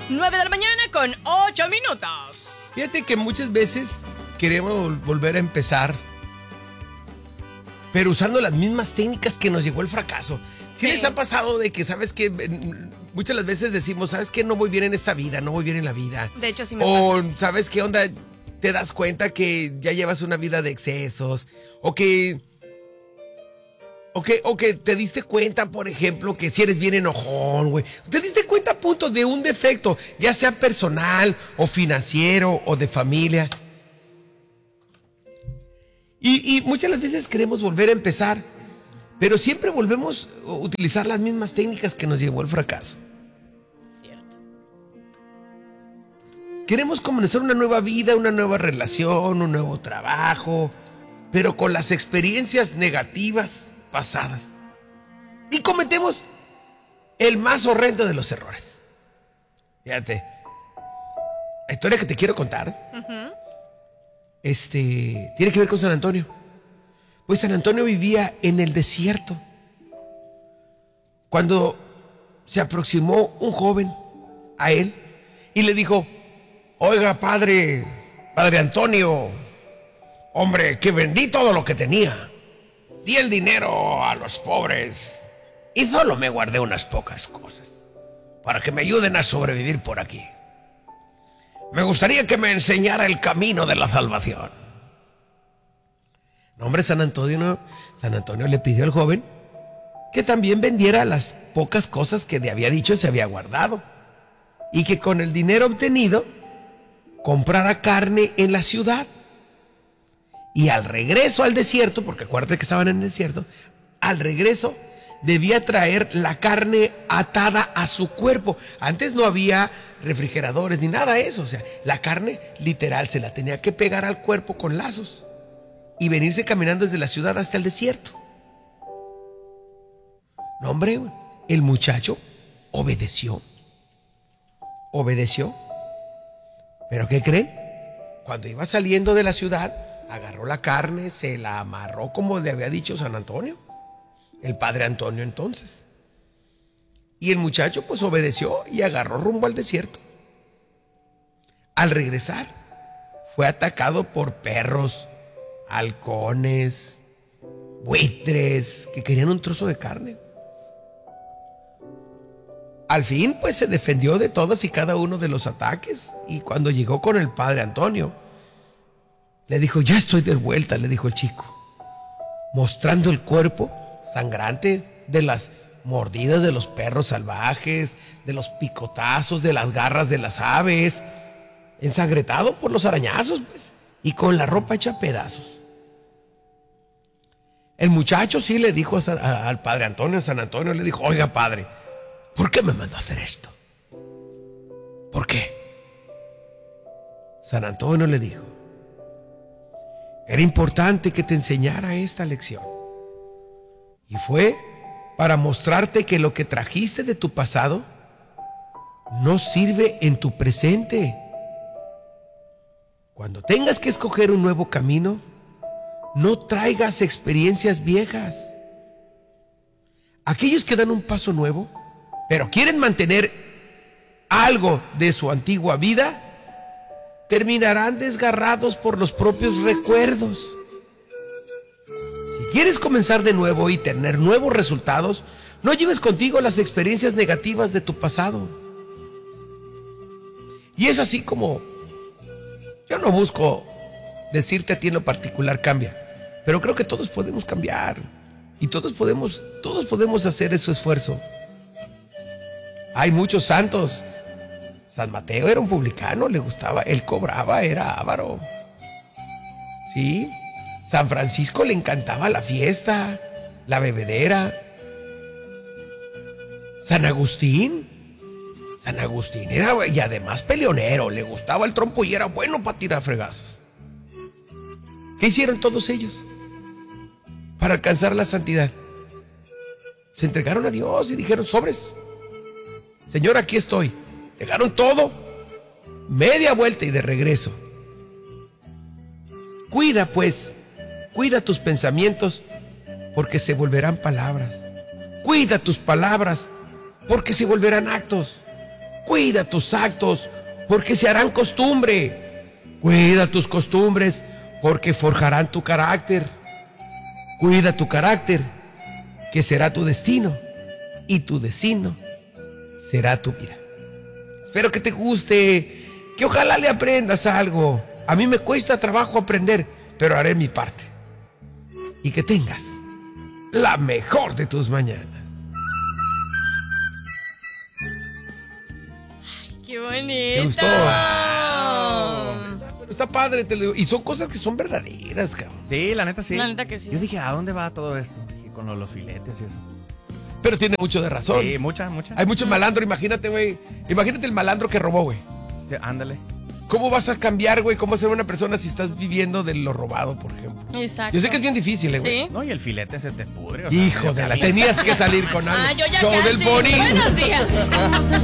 9 de la mañana con 8 minutos. Fíjate que muchas veces queremos volver a empezar, pero usando las mismas técnicas que nos llegó el fracaso. ¿Sí les ha pasado de que, sabes que muchas de las veces decimos, sabes que no voy bien en esta vida, no voy bien en la vida? De hecho, sí me O, pasa. ¿sabes qué onda? Te das cuenta que ya llevas una vida de excesos, o que te diste cuenta, por ejemplo, que si eres bien enojón, güey. Te diste cuenta, punto, de un defecto, ya sea personal, o financiero, o de familia. Y muchas las veces queremos volver a empezar, pero siempre volvemos a utilizar las mismas técnicas que nos llevó el fracaso. Cierto. Queremos comenzar una nueva vida, una nueva relación, un nuevo trabajo, pero con las experiencias negativas pasadas. Y cometemos el más horrendo de los errores. Fíjate, la historia que te quiero contar tiene que ver con San Antonio. Pues San Antonio vivía en el desierto. Cuando se aproximó un joven a él y le dijo: oiga, padre Antonio, hombre, que vendí todo lo que tenía, di el dinero a los pobres y solo me guardé unas pocas cosas para que me ayuden a sobrevivir por aquí. Me gustaría que me enseñara el camino de la salvación. No, hombre, San Antonio le pidió al joven que también vendiera las pocas cosas que le había dicho se había guardado, y que con el dinero obtenido comprara carne en la ciudad. Y al regreso al desierto, porque acuérdate que estaban en el desierto, al regreso debía traer la carne atada a su cuerpo. Antes no había refrigeradores ni nada de eso. O sea, la carne literal se la tenía que pegar al cuerpo con lazos y venirse caminando desde la ciudad hasta el desierto. No, hombre, el muchacho obedeció. ¿Pero qué creen? Cuando iba saliendo de la ciudad, agarró la carne, se la amarró como le había dicho San Antonio, el padre Antonio entonces. Y el muchacho pues obedeció y agarró rumbo al desierto. Al regresar, fue atacado por perros, halcones, buitres que querían un trozo de carne. Al fin pues se defendió de todas y cada uno de los ataques, y cuando llegó con el padre Antonio, le dijo: ya estoy de vuelta, le dijo el chico, mostrando el cuerpo sangrante de las mordidas de los perros salvajes, de los picotazos, de las garras de las aves, ensangretado por los arañazos, pues, y con la ropa hecha a pedazos. El muchacho sí le dijo al padre Antonio, San Antonio le dijo: oiga, padre, ¿por qué me mandó a hacer esto? ¿Por qué? San Antonio le dijo: era importante que te enseñara esta lección. Y fue para mostrarte que lo que trajiste de tu pasado no sirve en tu presente. Cuando tengas que escoger un nuevo camino, no traigas experiencias viejas. Aquellos que dan un paso nuevo, pero quieren mantener algo de su antigua vida, terminarán desgarrados por los propios recuerdos. Si quieres comenzar de nuevo y tener nuevos resultados, no lleves contigo las experiencias negativas de tu pasado. Y es así como yo no busco decirte a ti en lo particular cambia, pero creo que todos podemos cambiar y todos podemos hacer ese esfuerzo. Hay muchos santos. San Mateo era un publicano, le gustaba, él cobraba, era avaro. ¿Sí? San Francisco le encantaba la fiesta, la bebedera. San Agustín era, y además peleonero, le gustaba el trompo y era bueno para tirar fregazos. ¿Qué hicieron todos ellos para alcanzar la santidad? Se entregaron a Dios y dijeron: sobres, Señor, aquí estoy. Dejaron todo, media vuelta y de regreso. Cuida tus pensamientos, porque se volverán palabras. Cuida tus palabras, porque se volverán actos. Cuida tus actos, porque se harán costumbre. Cuida tus costumbres, porque forjarán tu carácter. Cuida tu carácter, que será tu destino, y tu destino será tu vida. Espero que te guste, que ojalá le aprendas algo. A mí me cuesta trabajo aprender, pero haré mi parte. Y que tengas la mejor de tus mañanas. ¡Qué bonito! ¿Te gustó? Está padre, te lo digo. Y son cosas que son verdaderas, cabrón. Sí, la neta sí. La neta que sí. Yo dije, ¿a dónde va todo esto? Dije, con los filetes y eso. Pero tiene mucho de razón. Sí, mucha. Hay mucho malandro, imagínate, güey. Imagínate el malandro que robó, güey. Sí, ándale. ¿Cómo vas a cambiar, güey? ¿Cómo ser una persona si estás viviendo de lo robado, por ejemplo? Exacto. Yo sé que es bien difícil, güey. Sí. No, y el filete se te pudre. O sea, Hijo de la... Tenías que salir con algo. Ah, yo ya Show casi. del Pony. Buenos días.